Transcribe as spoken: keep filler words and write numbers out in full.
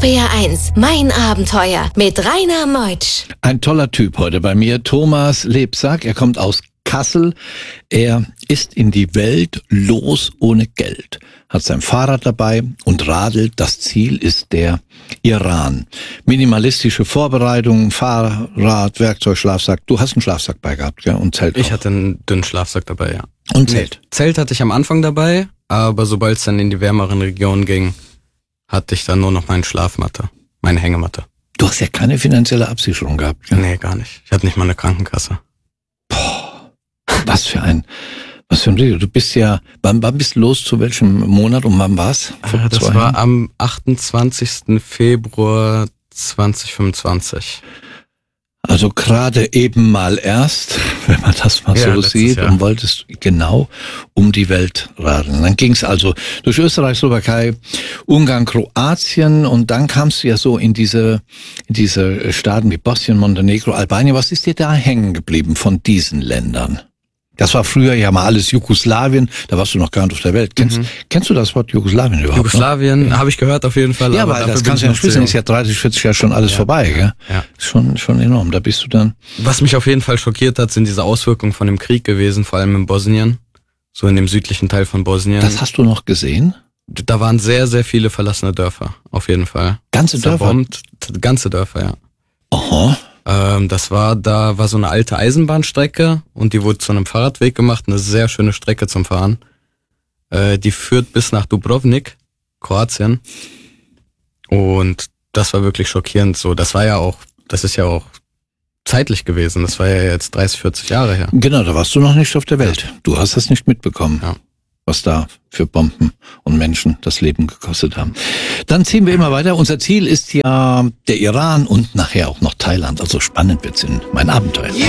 R P R eins, mein Abenteuer mit Rainer Meutsch. Ein toller Typ heute bei mir, Thomas Lebsack. Er kommt aus Kassel. Er ist in die Welt los ohne Geld, hat sein Fahrrad dabei und radelt. Das Ziel ist der Iran. Minimalistische Vorbereitungen, Fahrrad, Werkzeug, Schlafsack. Du hast einen Schlafsack bei gehabt, gell? Und Zelt Ich auch. hatte einen dünnen Schlafsack dabei, ja. Und Zelt? Nee, Zelt hatte ich am Anfang dabei, aber sobald es dann in die wärmeren Regionen ging, hatte ich dann nur noch meine Schlafmatte, meine Hängematte. Du hast ja keine finanzielle Absicherung gehabt, gell? Nee, gar nicht. Ich hatte nicht mal eine Krankenkasse. Was für ein, was für ein Video. Du bist ja, wann, wann bist du los, zu welchem Monat und wann war's? Äh, das war am achtundzwanzigsten Februar zweitausendfünfundzwanzig. Also gerade eben mal erst, wenn man das mal Ja, so letztes sieht, Jahr. und wolltest genau um die Welt radeln. Dann ging's also durch Österreich, Slowakei, Ungarn, Kroatien und dann kamst du ja so in diese, in diese Staaten wie Bosnien, Montenegro, Albanien. Was ist dir da hängen geblieben von diesen Ländern? Das war früher ja mal alles Jugoslawien, da warst du noch gar nicht auf der Welt. Kennst, mhm. kennst du das Wort Jugoslawien überhaupt? Jugoslawien habe ich gehört auf jeden Fall. Ja, aber weil das kannst du ja nicht wissen, ist ja dreißig, vierzig Jahre schon alles ja. vorbei, gell? Ja. Schon, schon enorm, da bist du dann. Was mich auf jeden Fall schockiert hat, sind diese Auswirkungen von dem Krieg gewesen, vor allem in Bosnien, so in dem südlichen Teil von Bosnien. Das hast du noch gesehen? Da waren sehr, sehr viele verlassene Dörfer, auf jeden Fall. Ganze Dörfer? Zerbombt, ganze Dörfer, ja. Aha. Ähm, das war, da war so eine alte Eisenbahnstrecke und die wurde zu einem Fahrradweg gemacht, eine sehr schöne Strecke zum Fahren. Äh, die führt bis nach Dubrovnik, Kroatien. Und das war wirklich schockierend so. Das war ja auch, das ist ja auch zeitlich gewesen. Das war ja jetzt dreißig, vierzig Jahre her. Genau, da warst du noch nicht auf der Welt. Du hast das nicht mitbekommen, ja. was da für Bomben und Menschen das Leben gekostet haben. Dann ziehen wir immer weiter. Unser Ziel ist ja der Iran und nachher auch noch Thailand. Also spannend wird's in mein Abenteuer.